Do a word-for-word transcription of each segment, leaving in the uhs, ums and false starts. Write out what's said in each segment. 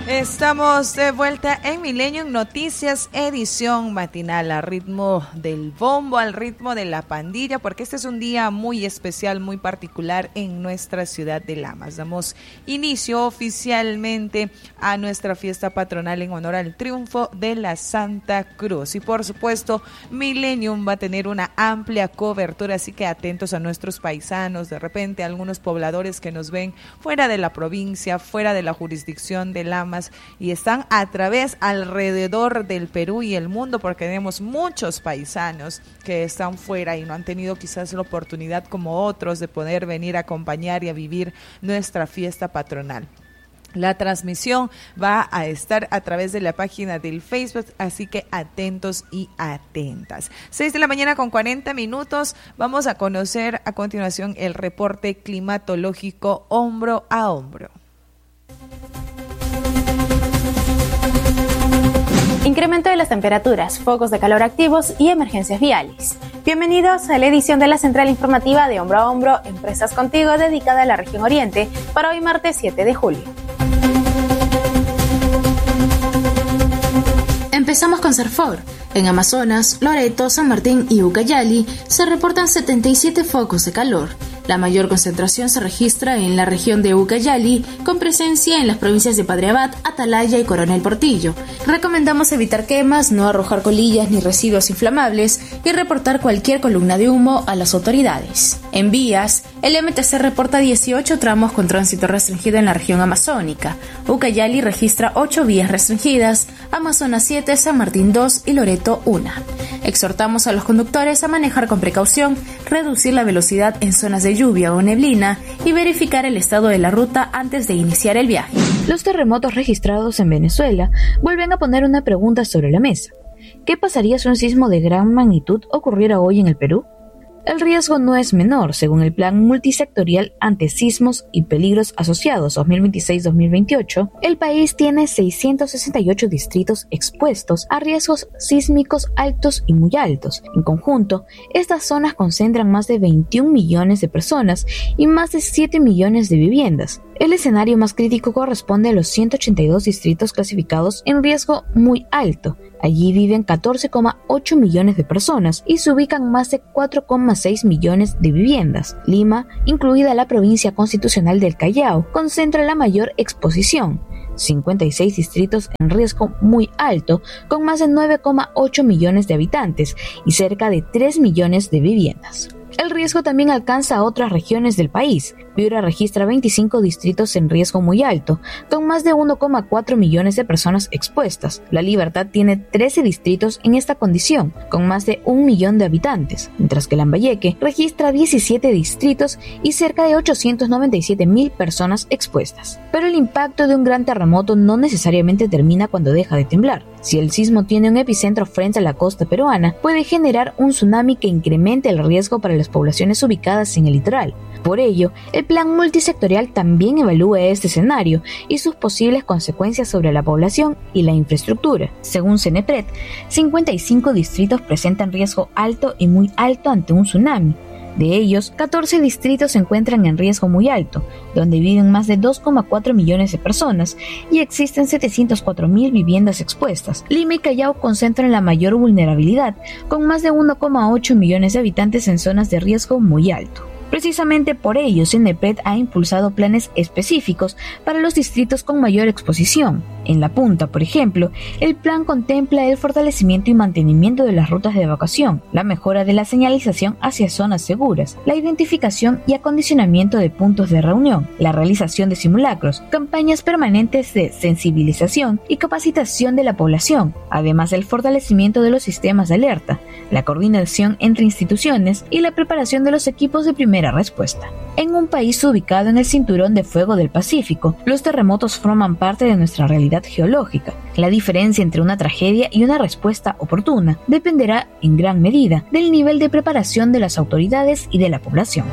Estamos de vuelta en Millennium Noticias, edición matinal, al ritmo del bombo, al ritmo de la pandilla, porque este es un día muy especial, muy particular en nuestra ciudad de Lamas. Damos inicio oficialmente a nuestra fiesta patronal en honor al triunfo de la Santa Cruz. Y por supuesto, Millennium va a tener una amplia cobertura, así que atentos a nuestros paisanos, de repente algunos pobladores que nos ven fuera de la provincia, fuera de la jurisdicción de Lamas, y están a través alrededor del Perú y el mundo, porque tenemos muchos paisanos que están fuera y no han tenido quizás la oportunidad como otros de poder venir a acompañar y a vivir nuestra fiesta patronal. La transmisión va a estar a través de la página del Facebook, así que atentos y atentas. seis de la mañana con cuarenta minutos, vamos a conocer a continuación el reporte climatológico hombro a hombro. Incremento de las temperaturas, focos de calor activos y emergencias viales. Bienvenidos a la edición de la Central Informativa de Hombro a Hombro, Empresas Contigo, dedicada a la región Oriente, para hoy martes siete de julio. Empezamos con Cerfor. En Amazonas, Loreto, San Martín y Ucayali se reportan setenta y siete focos de calor. La mayor concentración se registra en la región de Ucayali, con presencia en las provincias de Padre Abad, Atalaya y Coronel Portillo. Recomendamos evitar quemas, no arrojar colillas ni residuos inflamables y reportar cualquier columna de humo a las autoridades. En vías, el M T C reporta dieciocho tramos con tránsito restringido en la región amazónica. Ucayali registra ocho vías restringidas, Amazonas siete, San Martín dos y Loreto uno. Exhortamos a los conductores a manejar con precaución, reducir la velocidad en zonas de lluvia o neblina y verificar el estado de la ruta antes de iniciar el viaje. Los terremotos registrados en Venezuela vuelven a poner una pregunta sobre la mesa. ¿Qué pasaría si un sismo de gran magnitud ocurriera hoy en el Perú? El riesgo no es menor, según el Plan Multisectorial ante Sismos y Peligros Asociados dos mil veintiséis a dos mil veintiocho, el país tiene seiscientos sesenta y ocho distritos expuestos a riesgos sísmicos altos y muy altos. En conjunto, estas zonas concentran más de veintiún millones de personas y más de siete millones de viviendas. El escenario más crítico corresponde a los ciento ochenta y dos distritos clasificados en riesgo muy alto. Allí viven catorce coma ocho millones de personas y se ubican más de cuatro coma seis millones de viviendas. Lima, incluida la provincia constitucional del Callao, concentra la mayor exposición. cincuenta y seis distritos en riesgo muy alto, con más de nueve coma ocho millones de habitantes y cerca de tres millones de viviendas. El riesgo también alcanza a otras regiones del país. Piura registra veinticinco distritos en riesgo muy alto, con más de uno coma cuatro millones de personas expuestas. La Libertad tiene trece distritos en esta condición, con más de un millón de habitantes, mientras que Lambayeque registra diecisiete distritos y cerca de ochocientos noventa y siete mil personas expuestas. Pero el impacto de un gran terremoto no necesariamente termina cuando deja de temblar. Si el sismo tiene un epicentro frente a la costa peruana, puede generar un tsunami que incremente el riesgo para las poblaciones ubicadas en el litoral. Por ello, el Plan Multisectorial también evalúa este escenario y sus posibles consecuencias sobre la población y la infraestructura. Según CENEPRED, cincuenta y cinco distritos presentan riesgo alto y muy alto ante un tsunami. De ellos, catorce distritos se encuentran en riesgo muy alto, donde viven más de dos coma cuatro millones de personas y existen setecientas cuatro mil viviendas expuestas. Lima y Callao concentran la mayor vulnerabilidad, con más de uno coma ocho millones de habitantes en zonas de riesgo muy alto. Precisamente por ello, CENEPRED ha impulsado planes específicos para los distritos con mayor exposición. En La Punta, por ejemplo, el plan contempla el fortalecimiento y mantenimiento de las rutas de evacuación, la mejora de la señalización hacia zonas seguras, la identificación y acondicionamiento de puntos de reunión, la realización de simulacros, campañas permanentes de sensibilización y capacitación de la población, además del fortalecimiento de los sistemas de alerta, la coordinación entre instituciones y la preparación de los equipos de primera respuesta. En un país ubicado en el cinturón de fuego del Pacífico, los terremotos forman parte de nuestra realidad geológica. La diferencia entre una tragedia y una respuesta oportuna dependerá en gran medida del nivel de preparación de las autoridades y de la población.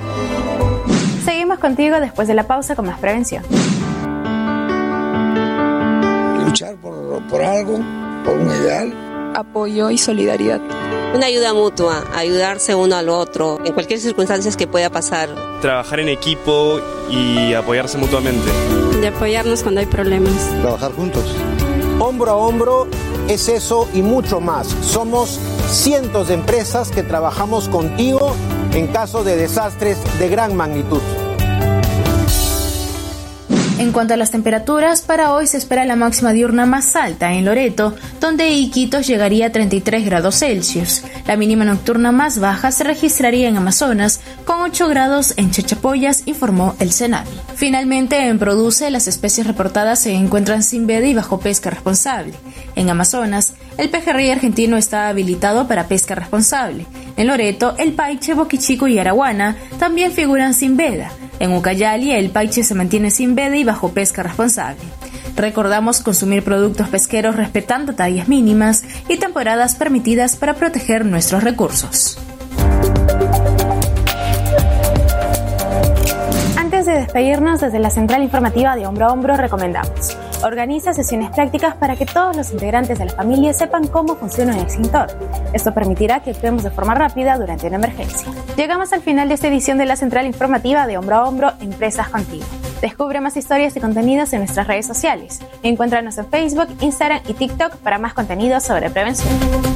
Seguimos contigo después de la pausa con más prevención. Luchar por, por algo, por un ideal. Apoyo y solidaridad. Una ayuda mutua, ayudarse uno al otro, en cualquier circunstancia que pueda pasar. Trabajar en equipo y apoyarse mutuamente. de apoyarnos cuando hay problemas. Trabajar juntos. Hombro a hombro es eso y mucho más. Somos cientos de empresas que trabajamos contigo en caso de desastres de gran magnitud. En cuanto a las temperaturas, para hoy se espera la máxima diurna más alta en Loreto, donde Iquitos llegaría a treinta y tres grados Celsius. La mínima nocturna más baja se registraría en Amazonas, con ocho grados en Chachapoyas, informó el Senami. Finalmente, en Produce, las especies reportadas se encuentran sin veda y bajo pesca responsable. En Amazonas, el pejerrey argentino está habilitado para pesca responsable. En Loreto, el paiche, boquichico y araguana también figuran sin veda. En Ucayali, el paiche se mantiene sin veda y bajo pesca responsable. Recordamos consumir productos pesqueros respetando tallas mínimas y temporadas permitidas para proteger nuestros recursos. Antes de despedirnos, desde la Central Informativa de Hombro a Hombro recomendamos: organiza sesiones prácticas para que todos los integrantes de la familia sepan cómo funciona un extintor. Esto permitirá que actuemos de forma rápida durante una emergencia. Llegamos al final de esta edición de la Central Informativa de Hombro a Hombro, Empresas Contigo. Descubre más historias y contenidos en nuestras redes sociales. Encuéntranos en Facebook, Instagram y TikTok para más contenido sobre prevención.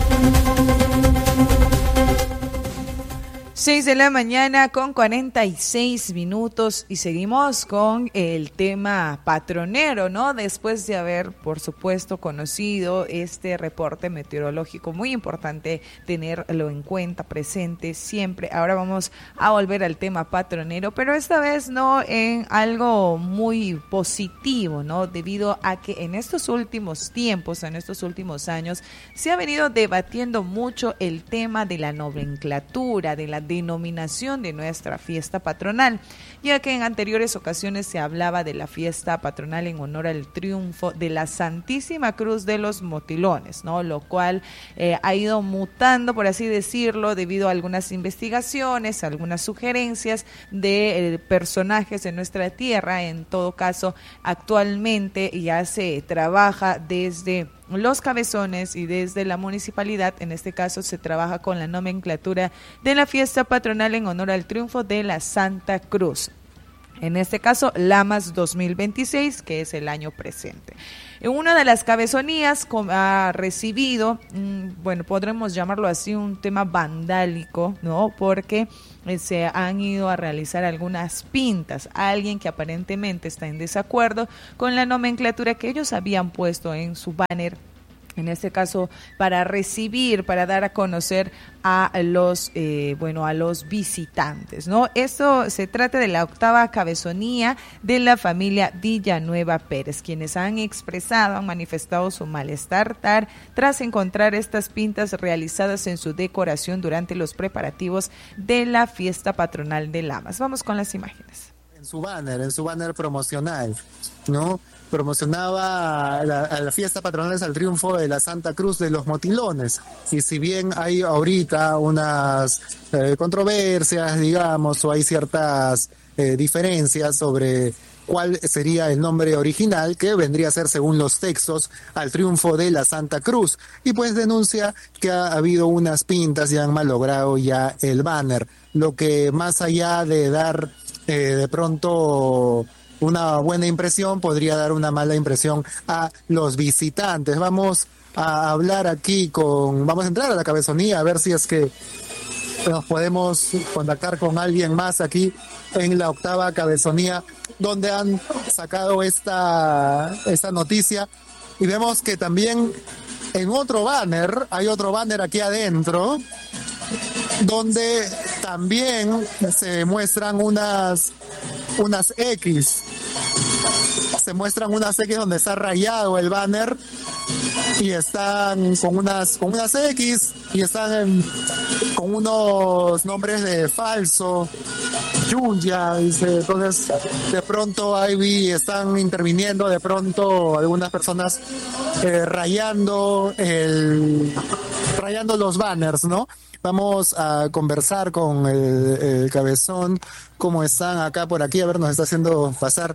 seis de la mañana con cuarenta y seis minutos y seguimos con el tema patronero, ¿no? Después de haber, por supuesto, conocido este reporte meteorológico, muy importante tenerlo en cuenta, presente siempre. Ahora vamos a volver al tema patronero, pero esta vez no en algo muy positivo, ¿no? Debido a que en estos últimos tiempos, en estos últimos años, se ha venido debatiendo mucho el tema de la nomenclatura, de la denominación de nuestra fiesta patronal, ya que en anteriores ocasiones se hablaba de la fiesta patronal en honor al triunfo de la Santísima Cruz de los Motilones, ¿no? Lo cual eh, ha ido mutando, por así decirlo, debido a algunas investigaciones, algunas sugerencias de eh, personajes de nuestra tierra. En todo caso, actualmente ya se trabaja desde los cabezones y desde la municipalidad. En este caso se trabaja con la nomenclatura de la fiesta patronal en honor al triunfo de la Santa Cruz. En este caso, Lamas dos mil veintiséis, que es el año presente. En una de las cabezonías ha recibido, bueno, podremos llamarlo así, un tema vandálico, ¿no? Porque se han ido a realizar algunas pintas. Alguien que aparentemente está en desacuerdo con la nomenclatura que ellos habían puesto en su banner, en este caso para recibir, para dar a conocer a los eh, bueno a los visitantes, ¿no? Esto se trata de la octava cabezonía de la familia Villanueva Pérez, quienes han expresado, han manifestado su malestar tar, tras encontrar estas pintas realizadas en su decoración durante los preparativos de la fiesta patronal de Lamas. Vamos con las imágenes. En su banner, en su banner promocional, ¿no? Promocionaba a la, a la fiesta patronal al triunfo de la Santa Cruz de los Motilones. Y si bien hay ahorita unas eh, controversias, digamos, o hay ciertas eh, diferencias sobre cuál sería el nombre original, que vendría a ser, según los textos, al triunfo de la Santa Cruz. Y pues denuncia que ha habido unas pintas y han malogrado ya el banner. Lo que más allá de dar eh, de pronto una buena impresión, podría dar una mala impresión a los visitantes. Vamos a hablar aquí con, vamos a entrar a la cabezonía a ver si es que nos podemos contactar con alguien más aquí en la octava cabezonía, donde han sacado esta, esta noticia. Y vemos que también en otro banner, hay otro banner aquí adentro, donde también se muestran unas unas X. Se muestran unas X donde está rayado el banner y están con unas con unas X y están en, con unos nombres de falso, Yuya, dice. Entonces de pronto ahí están interviniendo de pronto algunas personas eh, rayando el rayando los banners, ¿no? Vamos a conversar con el, el cabezón. ¿Cómo están acá por aquí? A ver, nos está haciendo pasar.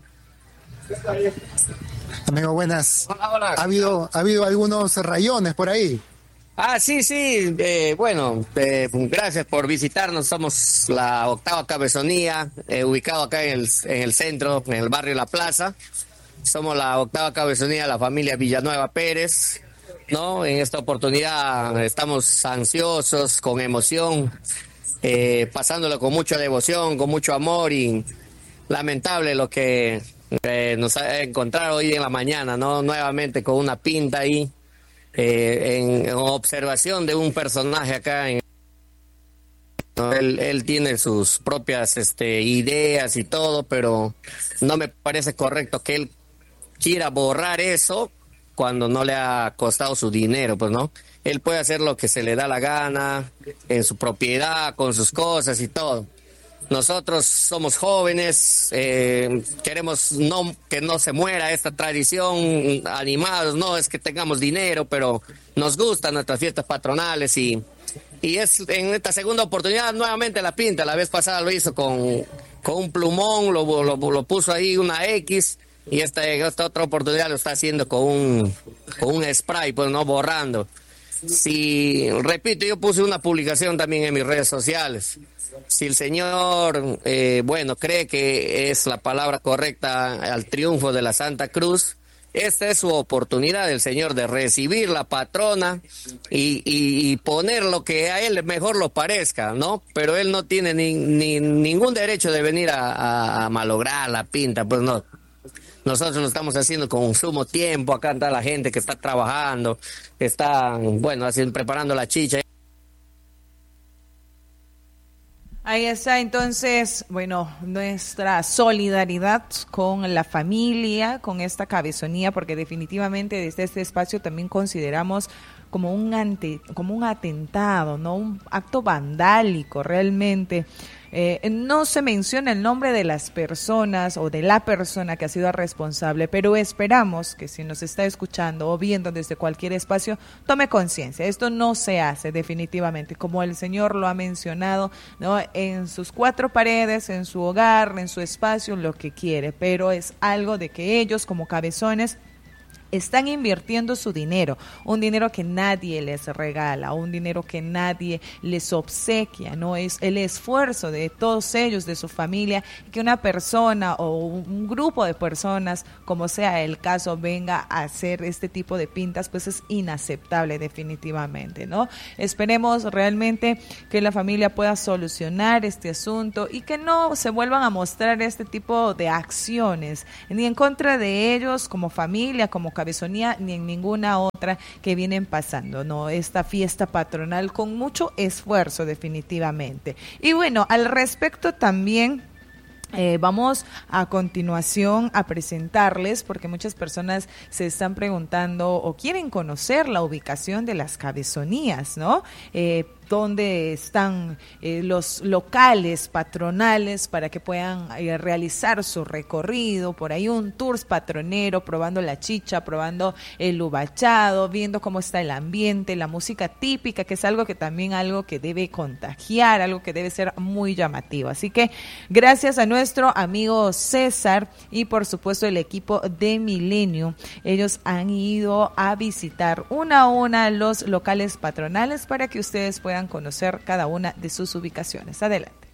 Amigo, buenas. Hola, hola. ¿Ha habido, ha habido algunos rayones por ahí? Ah, sí, sí. Eh, bueno, eh, gracias por visitarnos. Somos la octava cabezonía, eh, ubicado acá en el, en el centro, en el barrio La Plaza. somos la octava cabezonía de la familia Villanueva Pérez, ¿no? En esta oportunidad estamos ansiosos, con emoción, eh, pasándolo con mucha devoción, con mucho amor, y lamentable lo que eh, nos ha encontrado hoy en la mañana, ¿no? Nuevamente con una pinta ahí, eh, en, en observación de un personaje acá en Él, él tiene sus propias este, ideas y todo, pero no me parece correcto que él quiera borrar eso cuando no le ha costado su dinero, pues, ¿no? Él puede hacer lo que se le da la gana, en su propiedad, con sus cosas y todo. Nosotros somos jóvenes, eh, queremos no que no se muera esta tradición, animados, no es que tengamos dinero, pero nos gustan nuestras fiestas patronales y... Y es en esta segunda oportunidad nuevamente la pinta. La vez pasada lo hizo con, con un plumón, lo, lo, lo puso ahí una X, y esta, esta otra oportunidad lo está haciendo con un, con un spray, pues no borrando. Si, repito, yo puse una publicación también en mis redes sociales. Si el señor, eh, bueno, cree que es la palabra correcta al triunfo de la Santa Cruz, esta es su oportunidad del señor de recibir la patrona y, y, y poner lo que a él mejor lo parezca, ¿no? Pero él no tiene ni, ni ningún derecho de venir a, a, a malograr la pinta, pues no. Nosotros lo estamos haciendo con sumo tiempo, acá está la gente que está trabajando, que está, bueno, haciendo, preparando la chicha. Ahí está entonces, bueno, nuestra solidaridad con la familia, con esta cabezonía, porque definitivamente desde este espacio también consideramos como un ante, como un atentado, no un acto vandálico realmente. Eh, no se menciona el nombre de las personas o de la persona que ha sido responsable, pero esperamos que si nos está escuchando o viendo desde cualquier espacio, tome conciencia. Esto no se hace definitivamente, como el señor lo ha mencionado, ¿no? En sus cuatro paredes, en su hogar, en su espacio, lo que quiere, pero es algo de que ellos como cabezones están invirtiendo su dinero, un dinero que nadie les regala, un dinero que nadie les obsequia, no es el esfuerzo de todos ellos, de su familia, que una persona o un grupo de personas, como sea el caso, venga a hacer este tipo de pintas, pues es inaceptable definitivamente, ¿no? Esperemos realmente que la familia pueda solucionar este asunto y que no se vuelvan a mostrar este tipo de acciones, ni en contra de ellos como familia, como cabezonía, ni en ninguna otra que vienen pasando, ¿no? Esta fiesta patronal con mucho esfuerzo definitivamente. Y bueno, al respecto también Eh, vamos a continuación a presentarles, porque muchas personas se están preguntando o quieren conocer la ubicación de las cabezonías, ¿no? Eh, dónde están eh, los locales patronales para que puedan eh, realizar su recorrido, por ahí un tour patronero, probando la chicha, probando el ubachado, viendo cómo está el ambiente, la música típica, que es algo que también algo que debe contagiar, algo que debe ser muy llamativo. Así que gracias a nuestro amigo César y por supuesto el equipo de Milenio, ellos han ido a visitar una a una los locales patronales para que ustedes puedan conocer cada una de sus ubicaciones. Adelante.